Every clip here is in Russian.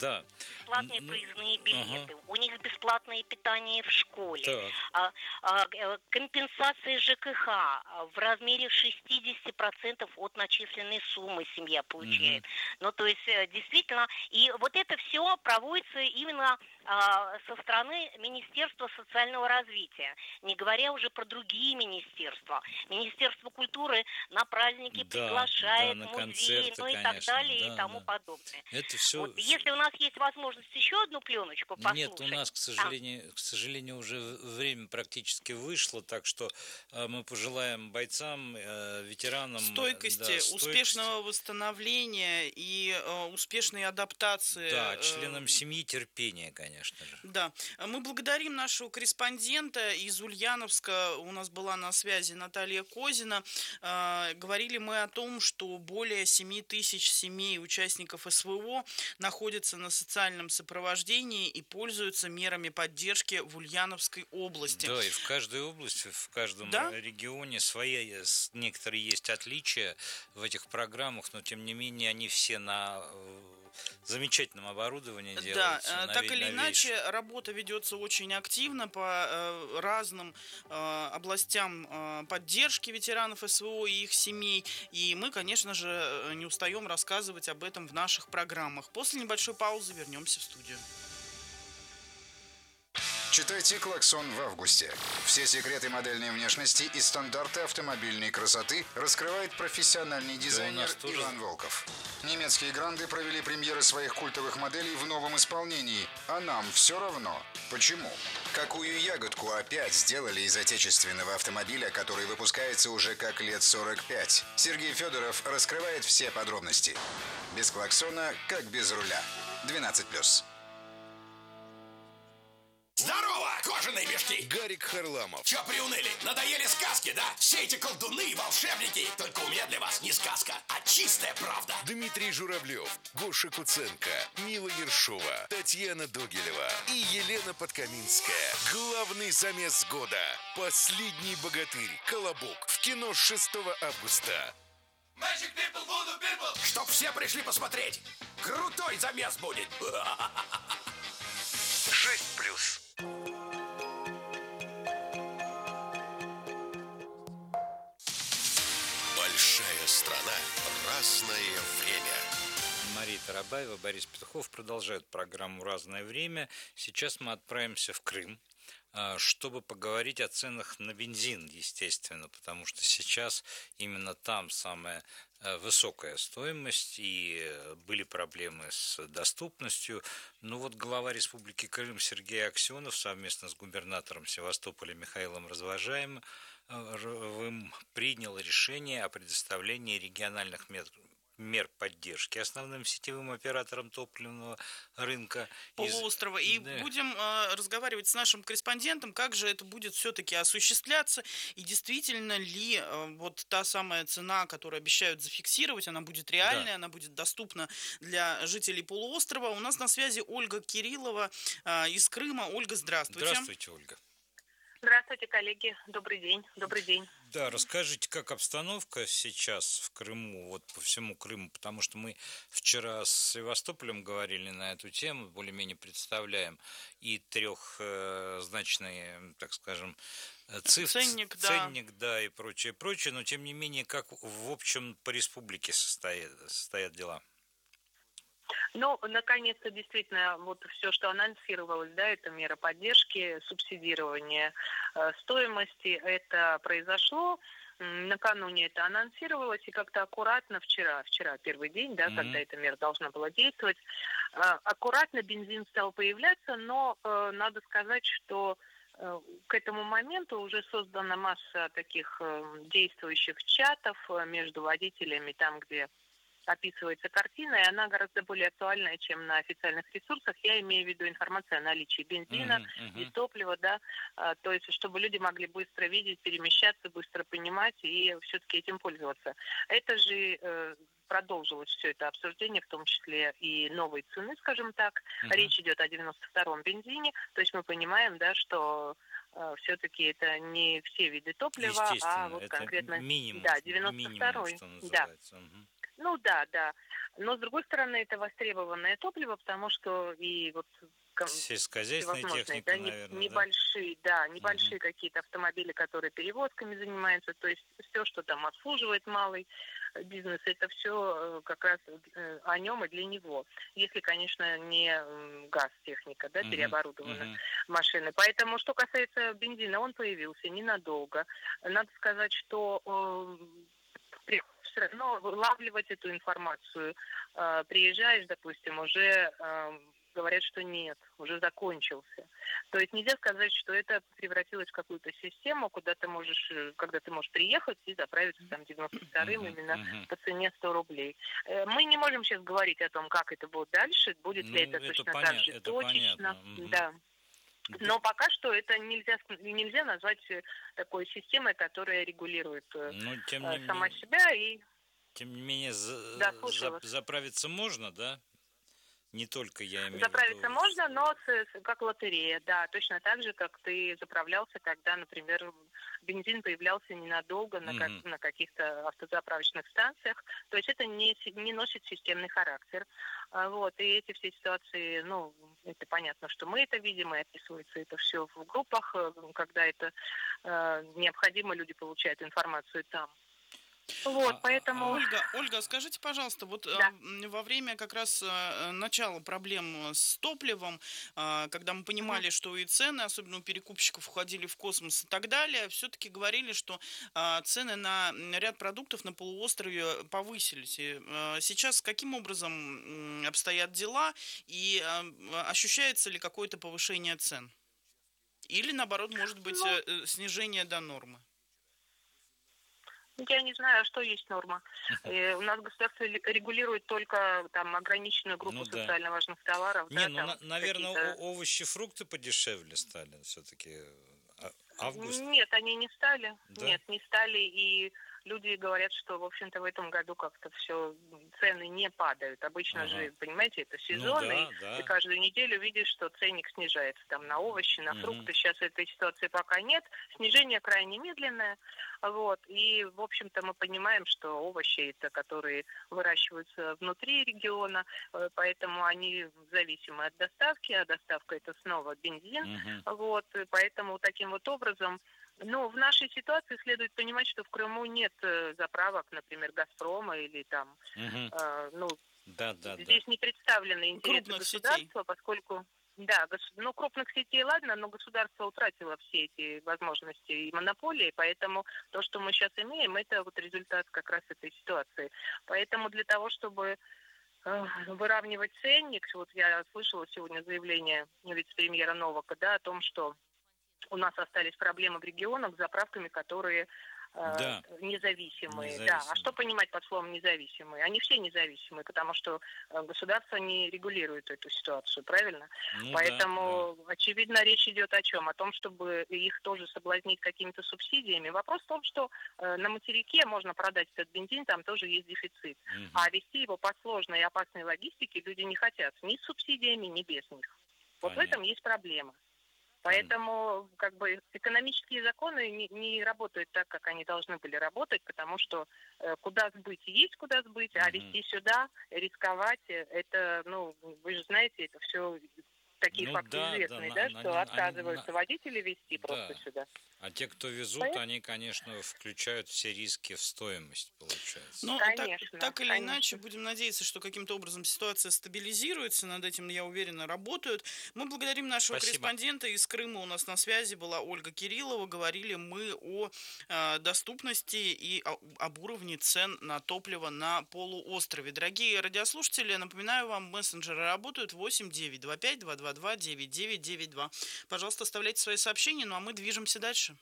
Да. Бесплатные проездные билеты, у них бесплатное питание в школе, Так. компенсации ЖКХ в размере 60% от начисленной суммы семья получает. Ну, то есть, действительно, и вот это все проводится именно со стороны Министерства социального развития, не говоря уже про другие министерства. Министерство культуры на праздники приглашает на музеи, концерты, ну и так конечно, далее, и тому подобное. Это все. Вот если у нас есть возможность еще одну пленочку послушать. Нет, у нас, к сожалению, уже время практически вышло, так что мы пожелаем бойцам, ветеранам стойкости, успешного восстановления и успешной адаптации. Да, членам семьи терпения, конечно же. Да, мы благодарим нашего корреспондента из Ульяновска. У нас была на связи Наталья Козина. Говорили мы о том, что более 7 тысяч семей участников СВО находятся на социальном сопровождении и пользуются мерами поддержки в Ульяновской области. Да, и в каждой области, в каждом регионе свои некоторые есть отличия в этих программах, но тем не менее они все на замечательном оборудовании делаются. Да, так или иначе, работа ведется очень активно по разным областям поддержки ветеранов СВО и их семей. И мы, конечно же, не устаем рассказывать об этом в наших программах. После небольшой паузы вернемся в студию. Читайте «Клаксон» в августе. Все секреты модельной внешности и стандарты автомобильной красоты раскрывает профессиональный дизайнер Иван Волков. Немецкие гранды провели премьеры своих культовых моделей в новом исполнении. А нам все равно. Почему? Какую ягодку опять сделали из отечественного автомобиля, который выпускается уже как лет 45? Сергей Федоров раскрывает все подробности. Без клаксона, как без руля. 12+. Здорово, кожаные мешки! Гарик Харламов. Чё приуныли? Надоели сказки, да? Все эти колдуны и волшебники. Только у меня для вас не сказка, а чистая правда. Дмитрий Журавлев, Гоша Куценко, Мила Ершова, Татьяна Догилева и Елена Подкаминская. Главный замес года. Последний богатырь. Колобок. В кино 6 августа. Magic people, voodoo people. Чтоб все пришли посмотреть. Крутой замес будет. 6+. Большая страна, разное время. Мария Тарабаева, Борис Петухов продолжают программу «Разное время». Сейчас мы отправимся в Крым, чтобы поговорить о ценах на бензин, естественно, потому что сейчас именно там самая высокая стоимость и были проблемы с доступностью. Но вот глава Республики Крым Сергей Аксенов совместно с губернатором Севастополя Михаилом Развожаевым принял решение о предоставлении региональных мер поддержки основным сетевым операторам топливного рынка полуострова. И будем разговаривать с нашим корреспондентом, как же это будет все-таки осуществляться, и действительно ли вот та самая цена, которую обещают зафиксировать, она будет реальной, она будет доступна для жителей полуострова. У нас на связи Ольга Кириллова из Крыма. Ольга, здравствуйте. Здравствуйте, Ольга. Здравствуйте, коллеги. Добрый день. Добрый день. Да, расскажите, как обстановка сейчас в Крыму, вот по всему Крыму, потому что мы вчера с Севастополем говорили на эту тему, более-менее представляем и трехзначные, так скажем, ценник, да, и прочее, но тем не менее, как в общем по республике стоят дела? Ну, наконец-то, действительно, вот все, что анонсировалось, да, это мера поддержки, субсидирование стоимости, это произошло. Накануне это анонсировалось, и как-то аккуратно вчера первый день, да, когда эта мера должна была действовать, аккуратно бензин стал появляться, но надо сказать, что к этому моменту уже создана масса таких действующих чатов между водителями, там, где описывается картина, и она гораздо более актуальная, чем на официальных ресурсах. Я имею в виду информацию о наличии бензина и топлива, да, то есть, чтобы люди могли быстро видеть, перемещаться, быстро понимать и все-таки этим пользоваться. Это же продолжилось все это обсуждение, в том числе и новой цены, скажем так. Речь идет о 92-м бензине, то есть мы понимаем, да, что все-таки это не все виды топлива, а вот конкретно минимум, 92-й. что называется. Ну да, да. Но с другой стороны, это востребованное топливо, потому что и вот Сельскохозяйственная всевозможные, техника, да, наверное, да? небольшие, да, небольшие какие-то автомобили, которые перевозками занимаются, то есть все, что там обслуживает малый бизнес, это все как раз о нем и для него. Если, конечно, не газ-техника, да, переоборудованы машины. Поэтому, что касается бензина, он появился ненадолго. Надо сказать, что но вылавливать эту информацию, приезжаешь, допустим, уже говорят, что нет, уже закончился. То есть нельзя сказать, что это превратилось в какую-то систему, куда ты можешь, когда ты можешь приехать и заправиться там 92-м именно по цене 100 рублей. Мы не можем сейчас говорить о том, как это будет дальше, будет ли это точно так же точечно. Да. Но пока что это нельзя назвать такой системой, которая регулирует сама себя и... Тем не менее, заправиться можно, да? Не только я имею в виду. Заправиться можно, но как лотерея, да, точно так же, как ты заправлялся, когда, например, бензин появлялся ненадолго на каких-то автозаправочных станциях. То есть это не носит системный характер. Вот, и эти все ситуации, ну, это понятно, что мы это видим, и описывается это все в группах, когда это необходимо, люди получают информацию там. Вот, поэтому... Ольга, скажите, пожалуйста, вот во время как раз начала проблем с топливом, когда мы понимали, что и цены, особенно у перекупщиков, уходили в космос и так далее, все-таки говорили, что цены на ряд продуктов на полуострове повысились. И сейчас каким образом обстоят дела и ощущается ли какое-то повышение цен? Или, наоборот, может быть, снижение до нормы? Я не знаю, что есть норма. У нас государство регулирует только там ограниченную группу социально важных товаров. Не, да, наверное, овощи, фрукты подешевле стали все-таки. Август? Нет, они не стали. Да? Нет, не стали. И люди говорят, что, в общем-то, в этом году как-то все, цены не падают. Обычно же, понимаете, это сезон, и каждую неделю видишь, что ценник снижается там на овощи, на фрукты. Сейчас этой ситуации пока нет. Снижение крайне медленное. Вот. И, в общем-то, мы понимаем, что овощи, это которые выращиваются внутри региона, поэтому они зависимы от доставки, а доставка это снова бензин. Вот. И поэтому таким вот образом, ну, в нашей ситуации следует понимать, что в Крыму нет заправок, например, «Газпрома» или там, здесь не представлены интересы государства, поскольку... Да, ну, крупных сетей, ладно, но государство утратило все эти возможности и монополии, поэтому то, что мы сейчас имеем, это вот результат как раз этой ситуации. Поэтому для того, чтобы выравнивать ценник, вот я слышала сегодня заявление вице-премьера Новака, да, о том, что у нас остались проблемы в регионах с заправками, которые независимые. Да. А что понимать под словом независимые? Они все независимые, потому что государство не регулирует эту ситуацию, правильно? Поэтому, очевидно, речь идет о чем? О том, чтобы их тоже соблазнить какими-то субсидиями. Вопрос в том, что на материке можно продать этот бензин, там тоже есть дефицит. А вести его по сложной и опасной логистике люди не хотят ни с субсидиями, ни без них. Вот в этом есть проблема. Поэтому как бы экономические законы не работают так, как они должны были работать, потому что куда сбыть есть куда сбыть, а везти сюда, рисковать, это, ну, вы же знаете, это все такие факты известные, что отказываются водители везти просто сюда. А те, кто везут, они, конечно, включают все риски в стоимость, получается. Ну, так или иначе, будем надеяться, что каким-то образом ситуация стабилизируется. Над этим, я уверена, работают. Мы благодарим нашего корреспондента из Крыма. У нас на связи была Ольга Кириллова. Говорили мы о доступности и об уровне цен на топливо на полуострове. Дорогие радиослушатели, напоминаю вам, мессенджеры работают 8-925-222-9992. Пожалуйста, оставляйте свои сообщения, ну а мы движемся дальше.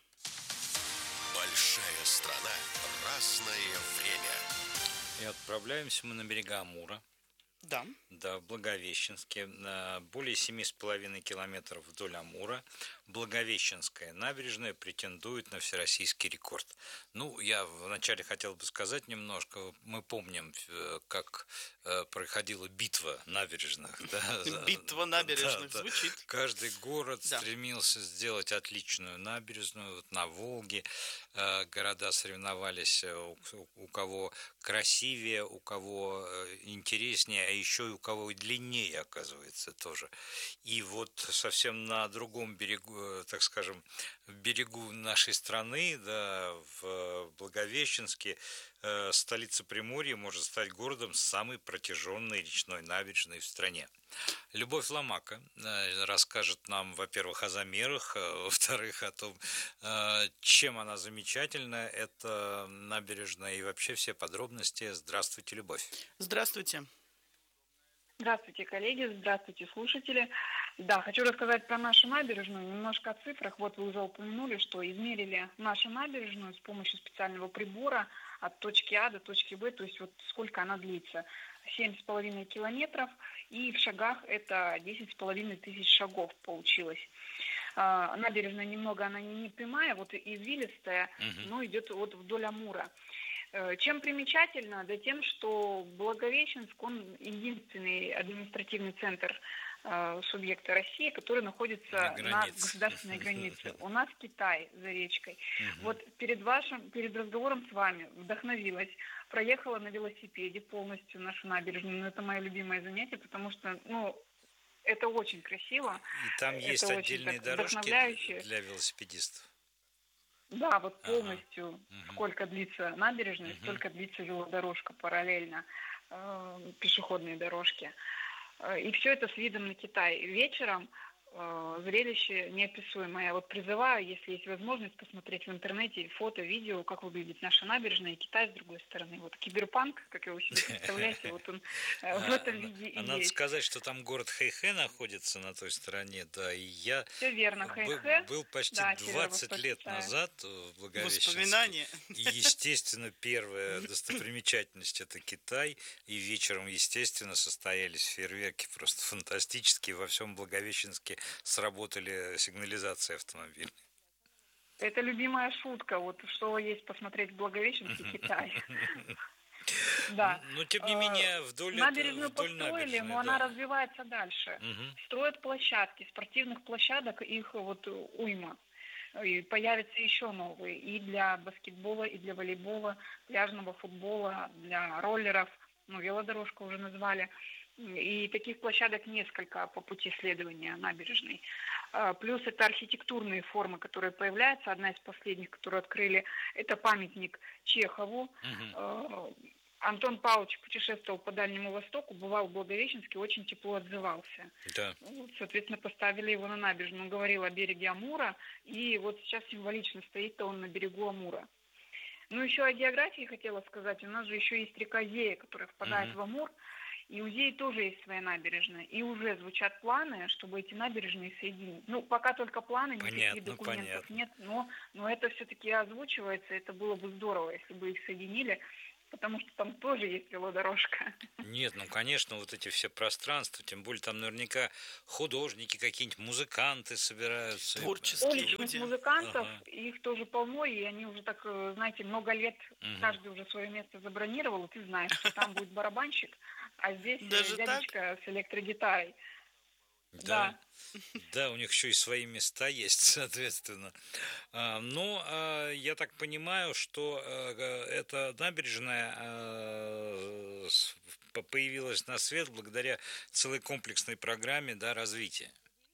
Большая страна, разное время. И отправляемся мы на берега Амура. Да. Да, в Благовещенске. Более 7,5 километров вдоль Амура. Благовещенская набережная претендует на всероссийский рекорд. Ну, я вначале хотел бы сказать немножко. Мы помним, как проходила битва набережных. Битва набережных звучит. Каждый город стремился сделать отличную набережную. Вот на Волге города соревновались, у кого красивее, у кого интереснее, а еще и у кого длиннее, оказывается, тоже. И вот совсем на другом берегу, так скажем, берегу нашей страны, да, в Благовещенске, столица Приморья может стать городом с самой протяженной речной набережной в стране. Любовь Ломака расскажет нам, во-первых, о замерах, во-вторых, о том, чем она замечательна, эта набережная, и вообще все подробности. Здравствуйте, Любовь. Здравствуйте. Здравствуйте, коллеги, здравствуйте, слушатели. Да, хочу рассказать про нашу набережную, немножко о цифрах. Вот вы уже упомянули, что измерили нашу набережную с помощью специального прибора от точки А до точки Б, то есть вот сколько она длится. 7,5 километров, и в шагах это 10,5 тысяч шагов получилось. Набережная немного, она не прямая, вот извилистая, но идет вот вдоль Амура. Чем примечательно? Да тем, что Благовещенск, он единственный административный центр субъекта России, который находится на государственной границе. У нас Китай за речкой. Вот перед разговором с вами вдохновилась, проехала на велосипеде полностью нашу набережную. Это мое любимое занятие, потому что, это очень красиво. И там есть это отдельные дорожки для велосипедистов. Да, вот полностью, сколько длится набережная, столько длится велодорожка параллельно, пешеходные дорожки. И все это с видом на Китай. Вечером зрелище неописуемое. Я вот призываю, если есть возможность, посмотреть в интернете фото, видео, как выглядит наша набережная и Китай с другой стороны. Вот киберпанк, как его себе представляете, вот он в этом виде и есть. Надо сказать, что там город Хэйхэ находится на той стороне, да, и я все верно, Хэйхэ, был почти 20 лет назад в Благовещенске. Воспоминания. И, естественно, первая достопримечательность – это Китай, и вечером, естественно, состоялись фейерверки просто фантастические. Во всем Благовещенске сработали сигнализации автомобилей. Это любимая шутка, вот что есть посмотреть в Благовещенске, Китай. Да. Но, тем не менее, вдоль набережную построили, но она развивается дальше. Строят площадки, спортивных площадок, их вот уйма. И появятся еще новые и для баскетбола, и для волейбола, пляжного футбола, для роллеров, велодорожку уже назвали. И таких площадок несколько по пути следования набережной. Плюс это архитектурные формы, которые появляются. Одна из последних, которую открыли, это памятник Чехову. Антон Павлович путешествовал по Дальнему Востоку, бывал в Благовещенске, очень тепло отзывался. Да. Соответственно, поставили его на набережную. Он говорил о береге Амура, и вот сейчас символично стоит он на берегу Амура. Еще о географии хотела сказать. У нас же еще есть река Зея, которая впадает в Амур. И у Зеи тоже есть своя набережная. И уже звучат планы, чтобы эти набережные соединить. Пока только планы, никаких документов нет. Но это все-таки озвучивается. Это было бы здорово, если бы их соединили. Потому что там тоже есть велодорожка. Нет, конечно, вот эти все пространства, тем более там наверняка художники какие-нибудь, музыканты собираются. Творческие люди. Музыкантов, их тоже полно, и они уже так, знаете, много лет, каждый уже свое место забронировал, и ты знаешь, что там будет барабанщик, а здесь даже дядечка с электрогитарой. Да, у них еще и свои места есть, соответственно. Но я так понимаю, что эта набережная появилась на свет благодаря целой комплексной программе развития.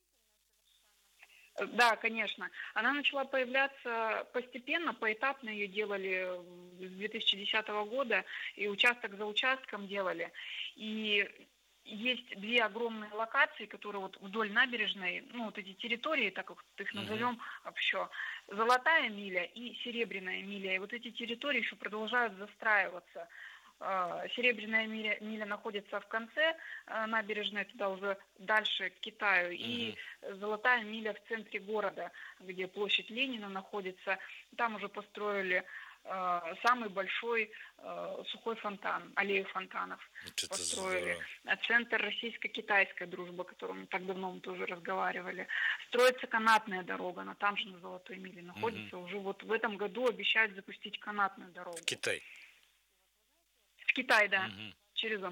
Да, конечно. Она начала появляться постепенно, поэтапно ее делали с 2010 года, и участок за участком делали. И есть две огромные локации, которые вот вдоль набережной, вот эти территории, так как их назовем вообще, Золотая миля и Серебряная миля. И вот эти территории еще продолжают застраиваться. Серебряная миля находится в конце набережной, туда уже дальше к Китаю. И Золотая миля в центре города, где площадь Ленина находится. Там уже построили самый большой сухой фонтан, аллею фонтанов построили. Центр российско-китайской дружбы, о котором мы так давно мы тоже разговаривали. Строится канатная дорога, она там же на Золотой миле находится. Уже вот в этом году обещают запустить канатную дорогу. Китай. В Китай, да, через Амур.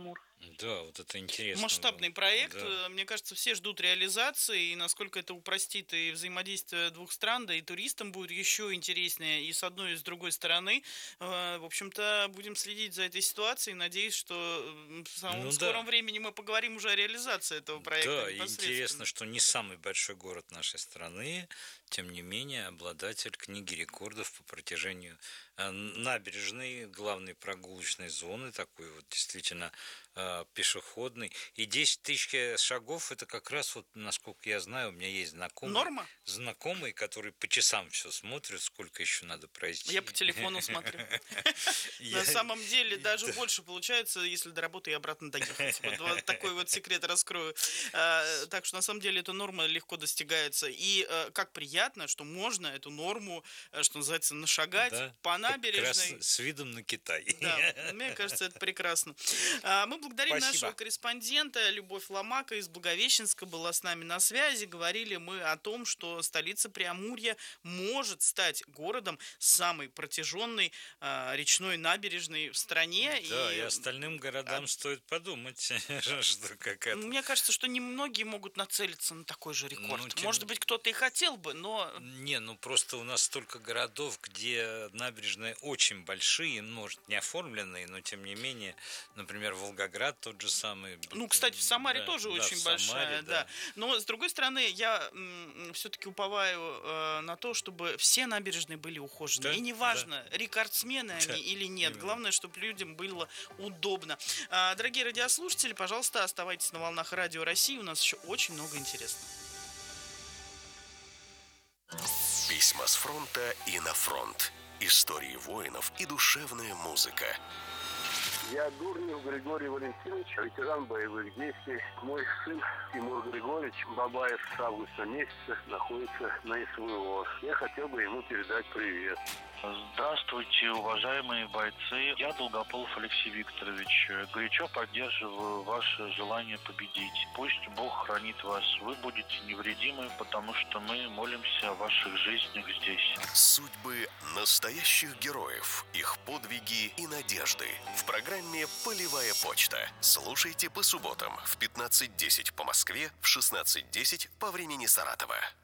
Да, вот это интересно. Масштабный проект. Да. Мне кажется, все ждут реализации, и насколько это упростит и взаимодействие двух стран, да и туристам будет еще интереснее и с одной, и с другой стороны. В общем-то, будем следить за этой ситуацией. Надеюсь, что в самом скором времени мы поговорим уже о реализации этого проекта. Да, и интересно, что не самый большой город нашей страны, тем не менее, обладатель книги рекордов по протяжению набережной, главной прогулочной зоны, такой вот действительно пешеходный. И 10 тысяч шагов, это как раз, вот, насколько я знаю, у меня есть знакомые, которые по часам все смотрят, сколько еще надо пройти. Я по телефону смотрю. На самом деле даже больше получается, если до работы и обратно доехать. Вот такой вот секрет раскрою. Так что на самом деле эта норма легко достигается. И как приятно, что можно эту норму, что называется, нашагать по набережной. С видом на Китай. Да, мне кажется, это прекрасно. Мы благодарим нашего корреспондента. Любовь Ломака из Благовещенска была с нами на связи. Говорили мы о том, что столица Преамурья может стать городом с самой протяженной речной набережной в стране. Да, и остальным городам стоит подумать, что какая-то... Мне кажется, что немногие могут нацелиться на такой же рекорд. Может быть, кто-то и хотел бы, но... просто у нас столько городов, где набережные очень большие, может, не оформленные, но тем не менее, например, Волгоград тот же самый. Кстати, в Самаре тоже очень большая, да. Но, с другой стороны, я все-таки уповаю на то, чтобы все набережные были ухожены. И неважно, рекордсмены они или нет. Главное, чтобы людям было удобно. Дорогие радиослушатели, пожалуйста, оставайтесь на волнах Радио России. У нас еще очень много интересного. Письма с фронта и на фронт. Истории воинов и душевная музыка. Я Дурнев Григорий Валентинович, ветеран боевых действий. Мой сын Тимур Григорьевич Бабаев с августа месяца находится на СВО. Я хотел бы ему передать привет. Здравствуйте, уважаемые бойцы. Я Долгополов Алексей Викторович. Горячо поддерживаю ваше желание победить. Пусть Бог хранит вас. Вы будете невредимы, потому что мы молимся о ваших жизнях здесь. Судьбы настоящих героев, их подвиги и надежды. В программе «Полевая почта». Слушайте по субботам в 15:10 по Москве, в 16:10 по времени Саратова.